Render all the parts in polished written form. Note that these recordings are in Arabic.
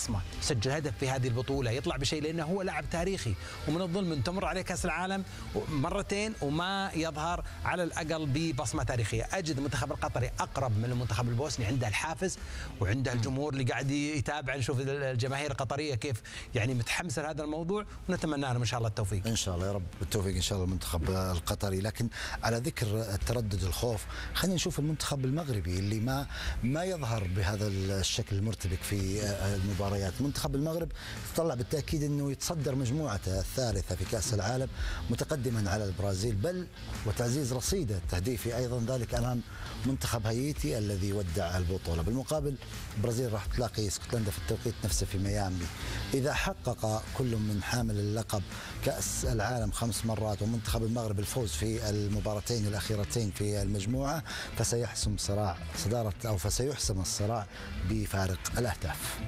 بصمه، يسجل هدف في هذه البطوله، يطلع بشيء، لانه هو لاعب تاريخي. ومن الظلم ان تمر عليه كاس العالم مرتين وما يظهر على الاقل ببصمه تاريخيه. اجد المنتخب القطري اقرب من المنتخب البوسني، عنده الحافز وعنده الجمهور اللي قاعد يتابع، نشوف الجماهير القطريه كيف يعني متحمسه لهذا الموضوع، ونتمنى لهم ان شاء الله التوفيق. ان شاء الله يا رب بالتوفيق ان شاء الله المنتخب القطري. لكن على ذكر التردد الخوف، خلينا نشوف المنتخب المغربي اللي ما يظهر بهذا الشكل المرتبك في المباريات. منتخب المغرب تطلع بالتاكيد انه يتصدر مجموعته الثالثه في كاس العالم متقدما على البرازيل، بل وتعزيز رصيده التهديفي ايضا ذلك امام منتخب هايتي الذي ودع البطوله. بالمقابل البرازيل راح تلاقي اسكتلندا في التوقيت نفسه في ميامي. اذا حقق كل من حامل اللقب كاس العالم 5 مرات ومنتخب المغرب الفوز في المباراتين الاخيرتين في المجموعه، فسيحسم فسيحسم الصراع بفارق الاهداف.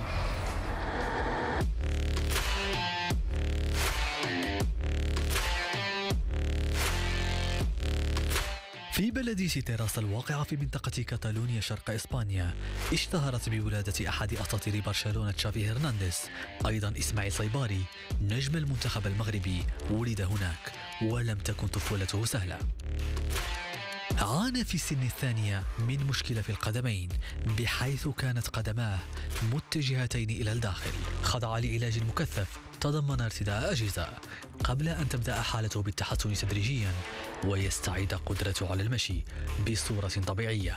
في بلد سيتيراس الواقعة في منطقة كاتالونيا شرق إسبانيا، اشتهرت بولادة أحد أساطير برشلونة تشافي هرنانديز. أيضا إسماعيل صيباري نجم المنتخب المغربي ولد هناك، ولم تكن طفولته سهلة. عانى في السن الثانية من مشكلة في القدمين، بحيث كانت قدماه متجهتين إلى الداخل. خضع لعلاج مكثف تضمن ارتداء أجهزة قبل أن تبدأ حالته بالتحسن تدريجيا ويستعيد قدرته على المشي بصورة طبيعية.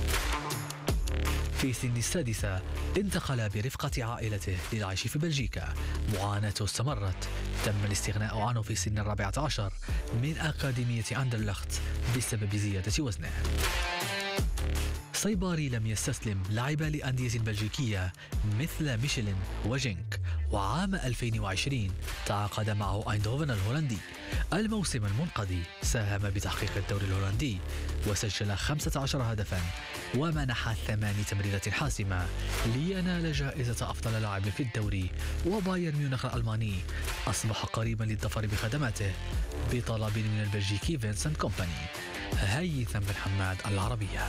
في سن السادسة انتقل برفقة عائلته للعيش في بلجيكا. معاناته استمرت، تم الاستغناء عنه في سن 14 من أكاديمية أندرلخت بسبب زيادة وزنه. صيباري لم يستسلم، لعب لأندية بلجيكية مثل ميشيلين وجينك، وعام 2020 تعاقد معه أيندهوفن الهولندي. الموسم المنقضي ساهم بتحقيق الدوري الهولندي وسجل 15 هدفا ومنح 8 تمريرات حاسمة لينال جائزة أفضل لاعب في الدوري. وبايرن ميونخ الألماني أصبح قريبا للظفر بخدماته بطلب من البلجيكي فينسنت كومباني. هيثم بن حماد، العربية.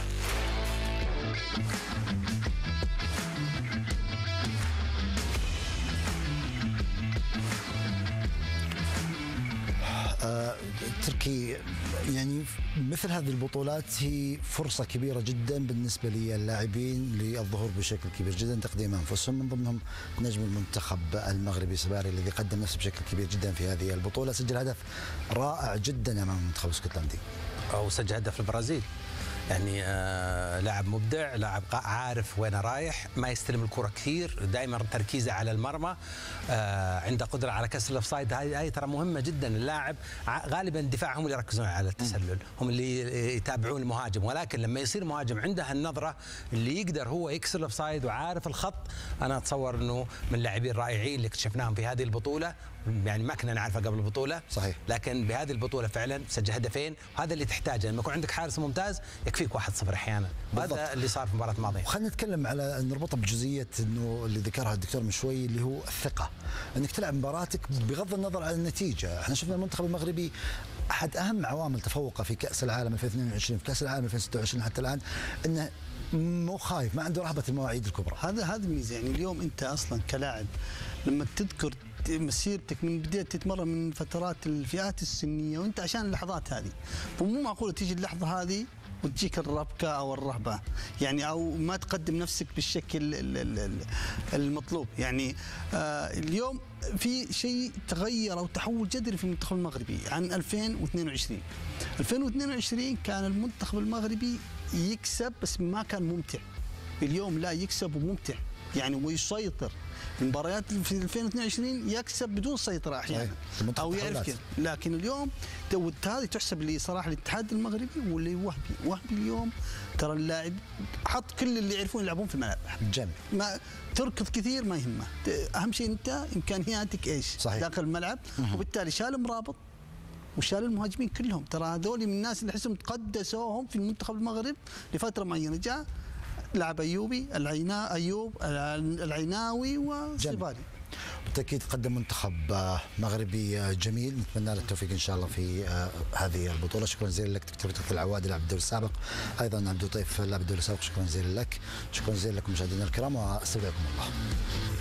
تركي، يعني مثل هذه البطولات هي فرصة كبيرة جدا بالنسبة للاعبين للظهور بشكل كبير جدا، تقديم أنفسهم، من ضمنهم نجم المنتخب المغربي صيباري الذي قدم نفسه بشكل كبير جدا في هذه البطولة. سجل هدف رائع جدا أمام المنتخب الاسكتلندي، أو سجل هدف البرازيل. يعني لاعب مبدع، لاعب عارف وين رايح، ما يستلم الكرة كثير، دائما تركيزه على المرمى، عنده قدرة على كسر الاوفسايد. هاي ترى مهمة جدا. اللاعب غالبا الدفاع هم اللي يركزون على التسلل، هم اللي يتابعون المهاجم، ولكن لما يصير مهاجم عنده النظرة اللي يقدر هو يكسر الاوفسايد وعارف الخط، انا اتصور انه من اللاعبين الرائعين اللي اكتشفناهم في هذه البطولة. يعني ما كنا نعرفه قبل البطولة، صحيح، لكن بهذه البطولة فعلا سجل هدفين، وهذا اللي تحتاجه. لما يكون عندك حارس ممتاز يكفيك 1-0 احيانا، وهذا اللي صار في المباراة الماضية. وخلينا نتكلم على نربطها بجزئية انه اللي ذكرها الدكتور من شوي، اللي هو الثقة، انك تلعب مباراتك بغض النظر عن النتيجة. احنا شفنا المنتخب المغربي احد اهم عوامل تفوقه في كأس العالم 2022، في كأس العالم 2026 حتى الآن، انه مو خايف، ما عنده رهبة المواعيد الكبرى. هذا ميزة. يعني اليوم انت اصلا كلاعب لما تذكر مسيرتك من بداية تتمرن من فترات الفئات السنية وانت عشان اللحظات هذه، ومو معقول تيجي اللحظة هذه وتجيك الربكة أو الرهبة، يعني أو ما تقدم نفسك بالشكل المطلوب. يعني اليوم في شيء تغير أو تحول جذري في المنتخب المغربي عن 2022. 2022 كان المنتخب المغربي يكسب بس ما كان ممتع. اليوم لا، يكسب وممتع يعني، ويسيطر. المباريات في 2022 يكسب بدون سيطرة أحيانا أو يعرف كذا، لكن اليوم هذه تحسب لي صراحة الاتحاد المغربي واللي وهبي اليوم ترى اللاعب حط كل اللي يعرفون يلعبون في الملعب. جميل. ما تركض كثير ما يهمه، أهم شيء أنت إمكانياتك إيش صحيح داخل الملعب. وبالتالي شال مرابط وشال المهاجمين كلهم. ترى هذول من الناس اللي حسهم تقدسوهم في المنتخب المغرب لفترة معينة. جاء لعب أيوب العيناوي وصيباري. بالتأكيد قدم منتخب مغربي جميل، نتمنى له التوفيق إن شاء الله في هذه البطولة. شكرا جزيلا لك دكتور العوادي لاعب الدوري السابق، أيضا عبد اللطيف لاعب الدوري السابق، شكرا جزيلا لك. شكرا جزيلا لكم مشاهدينا الكرام، واستودعكم الله.